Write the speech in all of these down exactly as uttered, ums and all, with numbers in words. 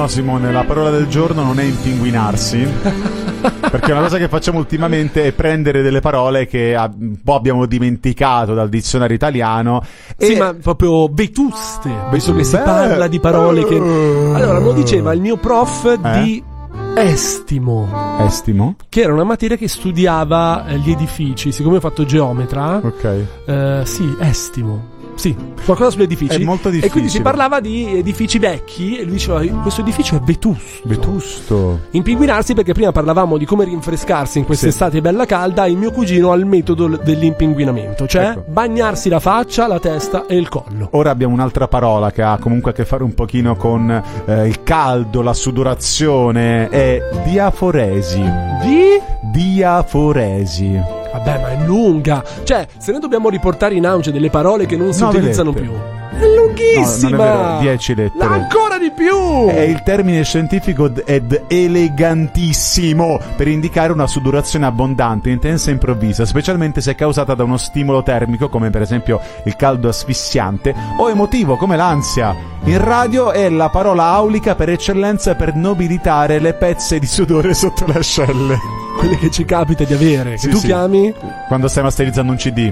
no, Simone, la parola del giorno non è impinguinarsi. Perché una cosa che facciamo ultimamente è prendere delle parole che un po' abbiamo dimenticato dal dizionario italiano. Sì, e... ma proprio vetuste, visto che si parla di parole che... Allora, lo diceva il mio prof eh? di estimo. Estimo? Che era una materia che studiava eh, gli edifici. Siccome ho fatto geometra, ok. Eh, sì, estimo. Sì, qualcosa sugli edifici. È molto difficile. E quindi si parlava di edifici vecchi e lui diceva questo edificio è vetusto. Vetusto. Impinguinarsi, perché prima parlavamo di come rinfrescarsi in quest'estate sì. bella calda. Il mio cugino ha il metodo dell'impinguinamento, cioè ecco. bagnarsi la faccia, la testa e il collo. Ora abbiamo un'altra parola che ha comunque a che fare un pochino con eh, il caldo, la sudorazione, è diaforesi. Di? Diaforesi. Vabbè, ma è lunga. Cioè, se noi dobbiamo riportare in auge delle parole che non si Nove utilizzano lettere. più, è lunghissima. No, non è vero, dieci lettere. Ancora di più. È il termine scientifico ed elegantissimo per indicare una sudorazione abbondante, intensa e improvvisa, specialmente se causata da uno stimolo termico, come per esempio il caldo asfissiante, o emotivo, come l'ansia. In radio è la parola aulica per eccellenza per nobilitare le pezze di sudore sotto le ascelle. Quelle che ci capita di avere, che sì, tu sì. chiami quando stai masterizzando un C D.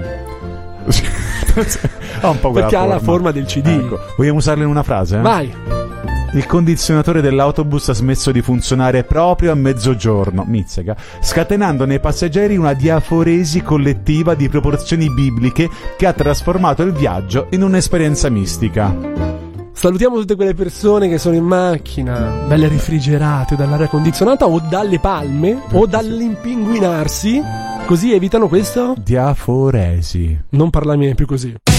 Ha un po' quella perché ha forma. la forma del C D. Ecco. Vogliamo usarla in una frase? Vai. Il condizionatore dell'autobus ha smesso di funzionare proprio a mezzogiorno, mizzega, scatenando nei passeggeri una diaforesi collettiva di proporzioni bibliche che ha trasformato il viaggio in un'esperienza mistica. Salutiamo tutte quelle persone che sono in macchina, belle refrigerate dall'aria condizionata o dalle palme o dall'impinguinarsi, così evitano questo? Diaforesi. Non parlarmi più così.